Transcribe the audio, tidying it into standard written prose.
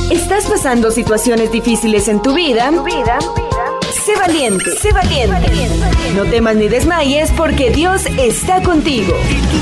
¿Estás pasando situaciones difíciles en tu vida? Sé valiente, sé valiente. No temas ni desmayes porque Dios está contigo.